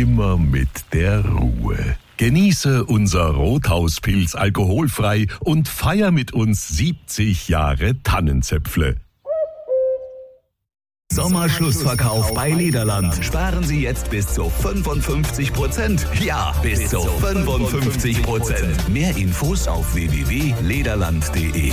immer mit der Ruhe. Genieße unser Rothauspilz alkoholfrei und feier mit uns 70 Jahre Tannenzäpfle. Sommerschlussverkauf bei Lederland. Sparen Sie jetzt bis zu 55%. Ja, bis zu 55%. Mehr Infos auf www.lederland.de.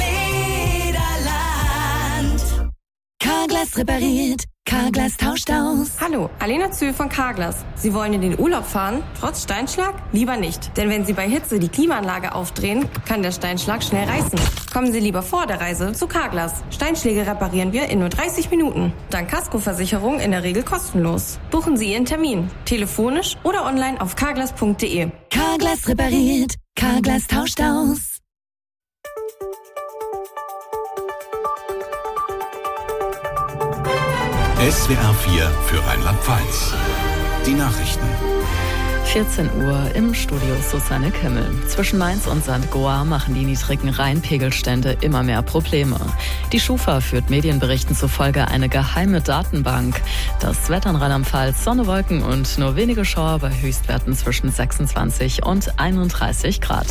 Carglass repariert, Carglass tauscht aus. Hallo, Alena Zühl von Carglass. Sie wollen in den Urlaub fahren, trotz Steinschlag? Lieber nicht. Denn wenn Sie bei Hitze die Klimaanlage aufdrehen, kann der Steinschlag schnell reißen. Kommen Sie lieber vor der Reise zu Carglass. Steinschläge reparieren wir in nur 30 Minuten. Dank Kaskoversicherung in der Regel kostenlos. Buchen Sie Ihren Termin. Telefonisch oder online auf carglass.de. Carglass repariert, Carglass tauscht aus. SWR 4 für Rheinland-Pfalz. Die Nachrichten. 14 Uhr im Studio Susanne Kimmel. Zwischen Mainz und St. Goar machen die niedrigen Rheinpegelstände immer mehr Probleme. Die Schufa führt Medienberichten zufolge eine geheime Datenbank. Das Wetter in Rheinland-Pfalz, Sonne, Wolken und nur wenige Schauer bei Höchstwerten zwischen 26 und 31 Grad.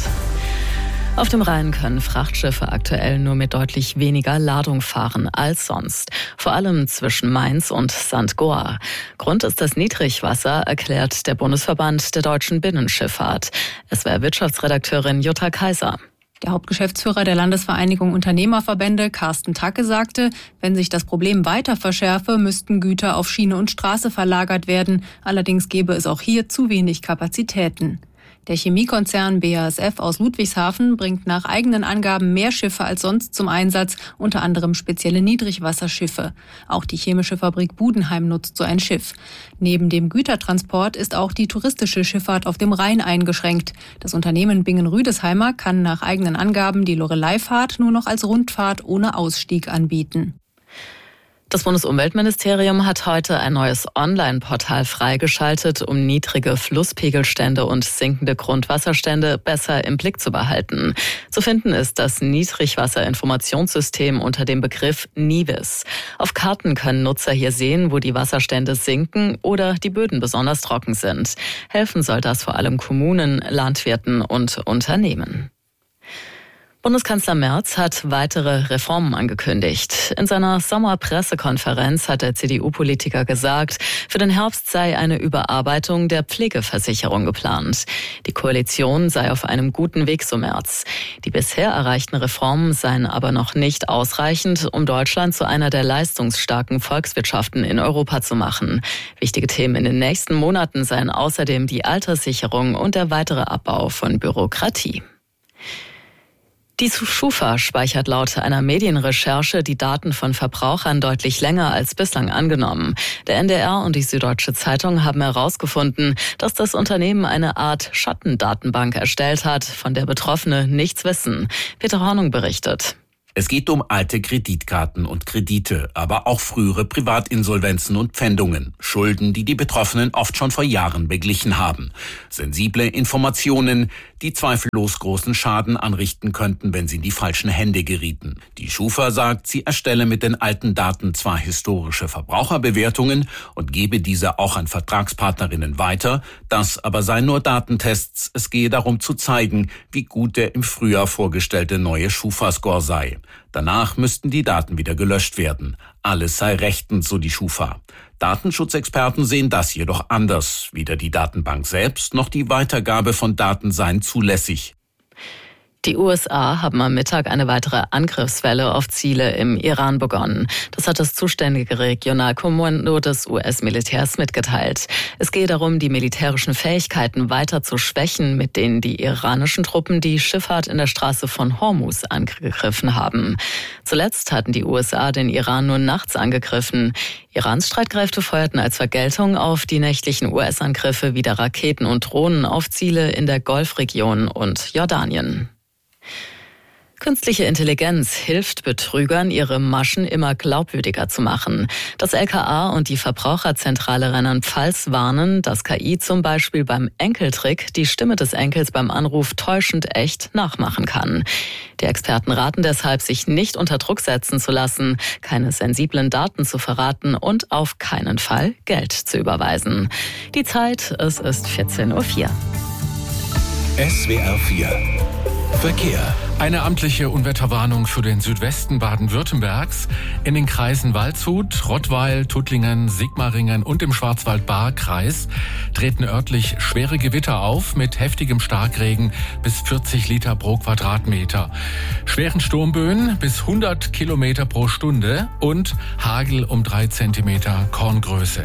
Auf dem Rhein können Frachtschiffe aktuell nur mit deutlich weniger Ladung fahren als sonst. Vor allem zwischen Mainz und St. Goar. Grund ist das Niedrigwasser, erklärt der Bundesverband der deutschen Binnenschifffahrt. SWR-Wirtschaftsredakteurin Jutta Kaiser. Der Hauptgeschäftsführer der Landesvereinigung Unternehmerverbände, Carsten Tacke, sagte, wenn sich das Problem weiter verschärfe, müssten Güter auf Schiene und Straße verlagert werden. Allerdings gäbe es auch hier zu wenig Kapazitäten. Der Chemiekonzern BASF aus Ludwigshafen bringt nach eigenen Angaben mehr Schiffe als sonst zum Einsatz, unter anderem spezielle Niedrigwasserschiffe. Auch die chemische Fabrik Budenheim nutzt so ein Schiff. Neben dem Gütertransport ist auch die touristische Schifffahrt auf dem Rhein eingeschränkt. Das Unternehmen Bingen-Rüdesheimer kann nach eigenen Angaben die Loreleifahrt nur noch als Rundfahrt ohne Ausstieg anbieten. Das Bundesumweltministerium hat heute ein neues Online-Portal freigeschaltet, um niedrige Flusspegelstände und sinkende Grundwasserstände besser im Blick zu behalten. Zu finden ist das Niedrigwasserinformationssystem unter dem Begriff NIWIS. Auf Karten können Nutzer hier sehen, wo die Wasserstände sinken oder die Böden besonders trocken sind. Helfen soll das vor allem Kommunen, Landwirten und Unternehmen. Bundeskanzler Merz hat weitere Reformen angekündigt. In seiner Sommerpressekonferenz hat der CDU-Politiker gesagt, für den Herbst sei eine Überarbeitung der Pflegeversicherung geplant. Die Koalition sei auf einem guten Weg, so Merz. Die bisher erreichten Reformen seien aber noch nicht ausreichend, um Deutschland zu einer der leistungsstarken Volkswirtschaften in Europa zu machen. Wichtige Themen in den nächsten Monaten seien außerdem die Alterssicherung und der weitere Abbau von Bürokratie. Die Schufa speichert laut einer Medienrecherche die Daten von Verbrauchern deutlich länger als bislang angenommen. Der NDR und die Süddeutsche Zeitung haben herausgefunden, dass das Unternehmen eine Art Schattendatenbank erstellt hat, von der Betroffene nichts wissen. Peter Hornung berichtet. Es geht um alte Kreditkarten und Kredite, aber auch frühere Privatinsolvenzen und Pfändungen, Schulden, die die Betroffenen oft schon vor Jahren beglichen haben. Sensible Informationen, die zweifellos großen Schaden anrichten könnten, wenn sie in die falschen Hände gerieten. Die Schufa sagt, sie erstelle mit den alten Daten zwar historische Verbraucherbewertungen und gebe diese auch an Vertragspartnerinnen weiter, das aber seien nur Datentests. Es gehe darum zu zeigen, wie gut der im Frühjahr vorgestellte neue Schufa-Score sei. Danach müssten die Daten wieder gelöscht werden. Alles sei rechtens, so die Schufa. Datenschutzexperten sehen das jedoch anders. Weder die Datenbank selbst noch die Weitergabe von Daten seien zulässig. Die USA haben am Mittag eine weitere Angriffswelle auf Ziele im Iran begonnen. Das hat das zuständige Regionalkommando des US-Militärs mitgeteilt. Es gehe darum, die militärischen Fähigkeiten weiter zu schwächen, mit denen die iranischen Truppen die Schifffahrt in der Straße von Hormuz angegriffen haben. Zuletzt hatten die USA den Iran nur nachts angegriffen. Irans Streitkräfte feuerten als Vergeltung auf die nächtlichen US-Angriffe wieder Raketen und Drohnen auf Ziele in der Golfregion und Jordanien. Künstliche Intelligenz hilft Betrügern, ihre Maschen immer glaubwürdiger zu machen. Das LKA und die Verbraucherzentrale Rheinland-Pfalz warnen, dass KI zum Beispiel beim Enkeltrick die Stimme des Enkels beim Anruf täuschend echt nachmachen kann. Die Experten raten deshalb, sich nicht unter Druck setzen zu lassen, keine sensiblen Daten zu verraten und auf keinen Fall Geld zu überweisen. Die Zeit, es ist 14:04 Uhr. SWR 4 Verkehr. Eine amtliche Unwetterwarnung für den Südwesten Baden-Württembergs. In den Kreisen Waldshut, Rottweil, Tuttlingen, Sigmaringen und im Schwarzwald-Baar-Kreis treten örtlich schwere Gewitter auf mit heftigem Starkregen bis 40 Liter pro Quadratmeter, schweren Sturmböen bis 100 Kilometer pro Stunde und Hagel um 3 Zentimeter Korngröße.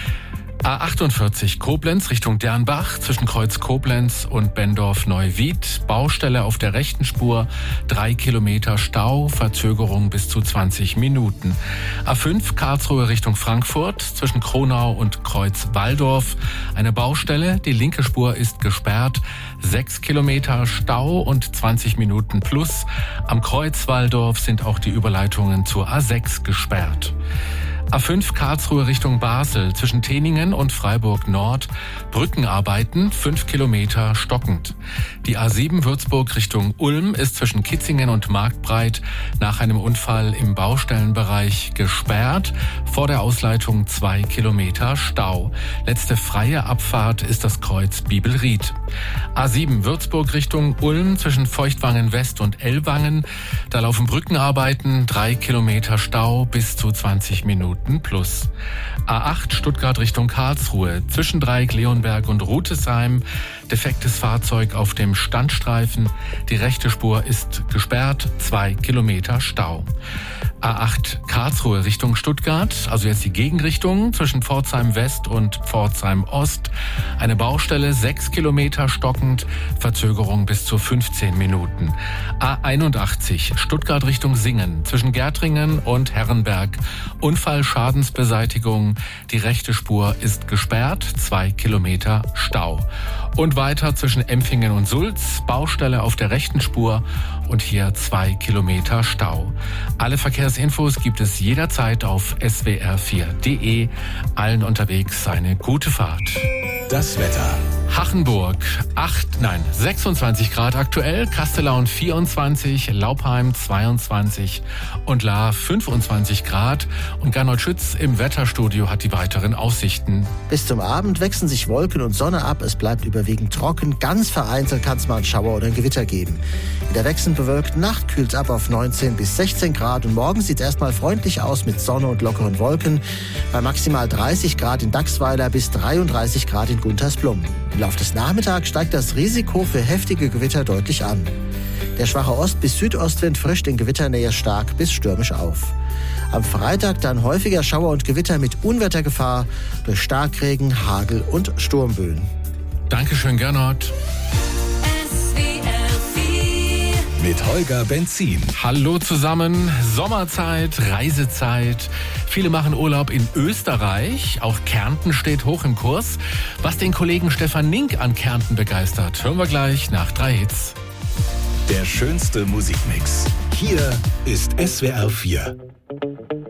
A48 Koblenz Richtung Dernbach zwischen Kreuz Koblenz und Bendorf-Neuwied. Baustelle auf der rechten Spur, 3 Kilometer Stau, Verzögerung bis zu 20 Minuten. A5 Karlsruhe Richtung Frankfurt zwischen Kronau und Kreuz Walldorf. Eine Baustelle, die linke Spur ist gesperrt, 6 Kilometer Stau und 20 Minuten plus. Am Kreuz Walldorf sind auch die Überleitungen zur A6 gesperrt. A5 Karlsruhe Richtung Basel zwischen Teningen und Freiburg Nord. Brückenarbeiten 5 Kilometer stockend. Die A7 Würzburg Richtung Ulm ist zwischen Kitzingen und Marktbreit nach einem Unfall im Baustellenbereich gesperrt. Vor der Ausleitung 2 Kilometer Stau. Letzte freie Abfahrt ist das Kreuz Bibelried. A7 Würzburg Richtung Ulm zwischen Feuchtwangen West und Ellwangen. Da laufen Brückenarbeiten, 3 Kilometer Stau bis zu 20 Minuten plus. A8 Stuttgart Richtung Karlsruhe zwischen Dreieck-Leonberg und Rutesheim. Defektes Fahrzeug auf dem Standstreifen. Die rechte Spur ist gesperrt, 2 Kilometer Stau. A8 Karlsruhe Richtung Stuttgart, also jetzt die Gegenrichtung zwischen Pforzheim West und Pforzheim Ost. Eine Baustelle, 6 Kilometer stockend, Verzögerung bis zu 15 Minuten. A81 Stuttgart Richtung Singen zwischen Gärtringen und Herrenberg. Unfallschadensbeseitigung, die rechte Spur ist gesperrt, 2 Kilometer Stau. Und weiter zwischen Empfingen und Sulz, Baustelle auf der rechten Spur und hier 2 Kilometer Stau. Alle Verkehrsinfos gibt es jederzeit auf swr4.de. Allen unterwegs eine gute Fahrt. Das Wetter. Hachenburg 26 Grad aktuell, Kastellaun 24, Laupheim 22 und Lahr 25 Grad. Und Gernot Schütz im Wetterstudio hat die weiteren Aussichten. Bis zum Abend wechseln sich Wolken und Sonne ab. Es bleibt überwiegend trocken. Ganz vereinzelt kann es mal einen Schauer oder ein Gewitter geben. In der wechselnd bewölkten Nacht kühlt es ab auf 19 bis 16 Grad. Und morgen sieht es erstmal freundlich aus mit Sonne und lockeren Wolken. Bei maximal 30 Grad in Dachsweiler bis 33 Grad in Guntersblum. Im Laufe des Nachmittags steigt das Risiko für heftige Gewitter deutlich an. Der schwache Ost- bis Südostwind frischt in Gewitternähe stark bis stürmisch auf. Am Freitag dann häufiger Schauer und Gewitter mit Unwettergefahr durch Starkregen, Hagel und Sturmböen. Dankeschön, Gernot. Mit Holger Benzin. Hallo zusammen, Sommerzeit, Reisezeit. Viele machen Urlaub in Österreich, auch Kärnten steht hoch im Kurs. Was den Kollegen Stefan Nink an Kärnten begeistert, hören wir gleich nach 3 Hits. Der schönste Musikmix. Hier ist SWR 4.